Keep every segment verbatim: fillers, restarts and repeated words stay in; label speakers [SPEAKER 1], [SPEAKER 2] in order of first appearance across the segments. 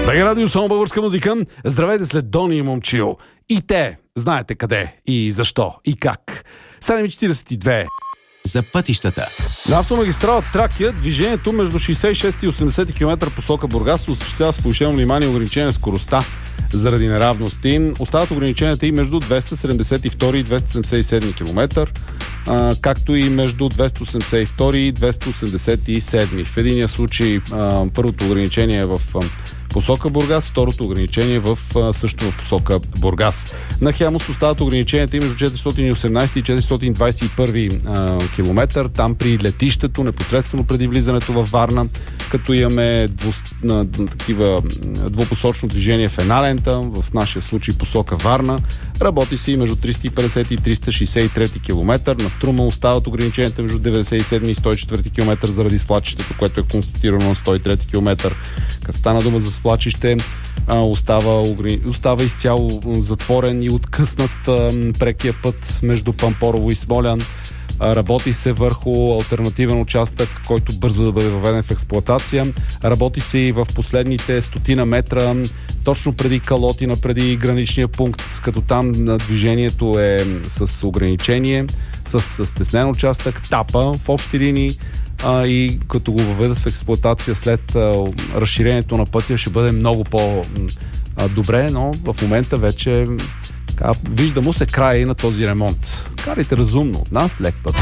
[SPEAKER 1] БГ Радио, само българска музика. Здравейте след Дони и Момчил. И те, знаете къде, и защо, и как. седем четиридесет и две.
[SPEAKER 2] За пътищата.
[SPEAKER 1] На автомагистрала Тракия движението между шейсет и шест и осемдесет км посока Бургас се осъществява с повишено внимание и ограничение на скоростта заради неравности. Остават ограниченията и между двеста седемдесет и втори и двеста седемдесет и седми км, а, както и между двеста осемдесет и втори и двеста осемдесет и седми. В единия случай а, първото ограничение е в а, посока Бургас, второто ограничение в а, също в посока Бургас. На Хемус остават ограниченията и между четиристотин и осемнадесети и четиристотин двадесет и първи а, километър, там при летището, непосредствено преди влизането във Варна, като имаме дву, а, такива двупосочно движение в една лента, в нашия случай посока Варна. Работи се и между триста и петдесети и триста шейсет и трети километър. На Струма остават ограниченията между деветдесет и седми и сто и четвърти километър заради свлачището, което е констатирано на сто и трети километър. Като стана дума за свлачище, остава, остава изцяло затворен и откъснат прекия път между Пампорово и Смолян. Работи се върху алтернативен участък, който бързо да бъде въведен в експлоатация. Работи се и в последните стотина метра, точно преди Калотина, преди граничния пункт, като там движението е с ограничение, с стеснен участък, тапа в общи линии. А, и като го въведат в експлоатация след а, разширението на пътя, ще бъде много по-добре, но в момента вече а, вижда му се края и на този ремонт. Карайте разумно, от нас лек път.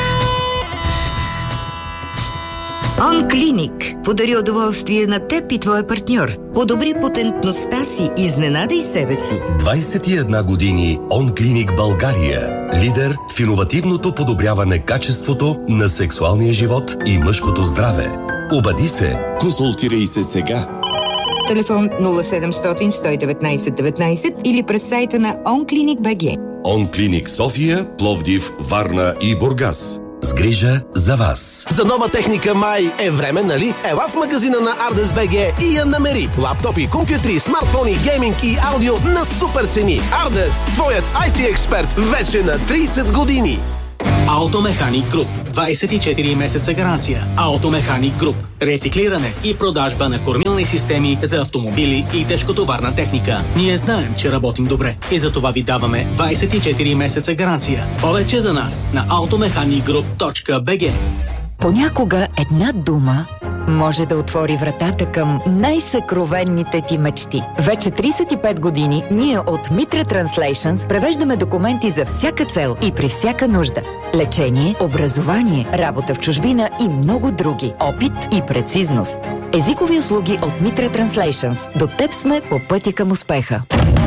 [SPEAKER 3] OnClinic подари удоволствие на теб и твоя партньор. Подобри потентността си, изненадай себе си.
[SPEAKER 4] двадесет и една години OnClinic България. Лидер в иновативното подобряване качеството на сексуалния живот и мъжкото здраве. Обади се.
[SPEAKER 2] Консултирай се сега.
[SPEAKER 3] Телефон нула седемстотин сто и деветнадесет деветнадесет или през сайта на OnClinic точка би джи.
[SPEAKER 4] OnClinic София, Пловдив, Варна и Бургас. С грижа за вас.
[SPEAKER 5] За нова техника май е време, нали? Ела в магазина на Ардес точка би джи и я намери. Лаптопи, компютри, смартфони, гейминг и аудио на супер цени. Ардес, твоят ай ти експерт вече на тридесет години.
[SPEAKER 6] Автомеханик Груп. двадесет и четири месеца гаранция. Автомеханик Груп. Рециклиране и продажба на кормилни системи за автомобили и тежкотоварна техника. Ние знаем, че работим добре и за това ви даваме двадесет и четири месеца гаранция. Повече за нас на автомеханик груп точка би джи.
[SPEAKER 7] Понякога една дума може да отвори вратата към най-съкровенните ти мечти. Вече тридесет и пет години ние от Mitra Translations превеждаме документи за всяка цел и при всяка нужда. Лечение, образование, работа в чужбина и много други. Опит и прецизност. Езикови услуги от Mitra Translations. До теб сме по пътя към успеха.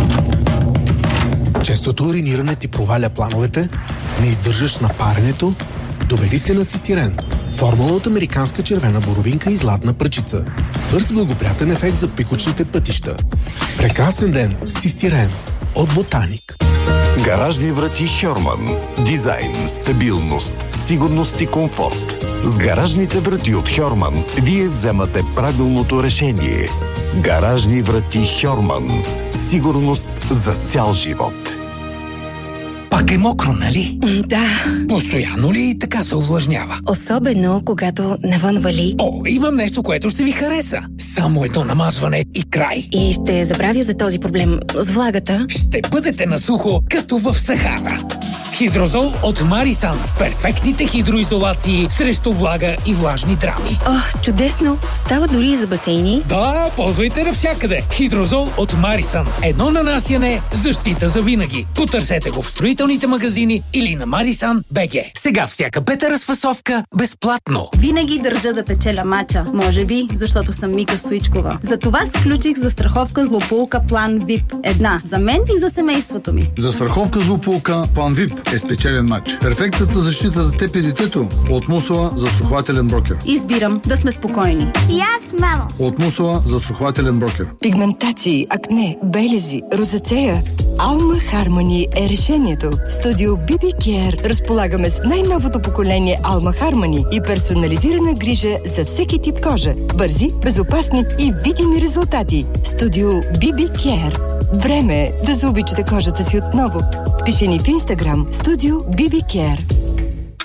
[SPEAKER 8] Честото уриниране ти проваля плановете, не издържаш на паренето, довери се на цистирен. Формула от американска червена боровинка и златна пръчица. Бърз благоприятен ефект за пикочните пътища. Прекрасен ден с цистирен от Ботаник.
[SPEAKER 9] Гаражни врати Хьорман. Дизайн, стабилност, сигурност и комфорт. С гаражните врати от Хьорман вие вземате правилното решение. Гаражни врати Хьорман. Сигурност за цял живот.
[SPEAKER 10] Пак е мокро, нали?
[SPEAKER 11] Да.
[SPEAKER 10] Постоянно ли така се увлажнява?
[SPEAKER 11] Особено, когато навън вали.
[SPEAKER 10] О, имам нещо, което ще ви хареса. Само едно намазване и край.
[SPEAKER 11] И ще забравя за този проблем с влагата.
[SPEAKER 10] Ще бъдете на сухо, като в Сахара. Хидрозол от Марисан. Перфектните хидроизолации срещу влага и влажни драми.
[SPEAKER 11] О, чудесно! Става дори и за басейни.
[SPEAKER 10] Да, ползвайте навсякъде. Хидрозол от Марисан. Едно нанасяне, защита за винаги. Потърсете го в строителните магазини или на Марисан точка би джи. Сега всяка пета разфасовка безплатно.
[SPEAKER 12] Винаги държа да печеля мача. Може би, защото съм Мика Стоичкова. Затова се включих за страховка злополука План ви ай пи. Една за мен и за семейството ми.
[SPEAKER 13] За страховка злополука План ви ай пи е спечелен матч. Перфектната защита за теб и детето от Мусала застрахователен брокер.
[SPEAKER 12] Избирам да сме спокойни.
[SPEAKER 14] И аз, мамо.
[SPEAKER 13] От Мусала застрахователен брокер.
[SPEAKER 15] Пигментации, акне, белези, розацея. Алма Хармони е решението. В студио би би Care разполагаме с най-новото поколение Алма Хармони и персонализирана грижа за всеки тип кожа. Бързи, безопасни и видими резултати. Студио би би Care. Време е да заобичате кожата си отново. Пиши ни в Инстаграм Студио би би Care.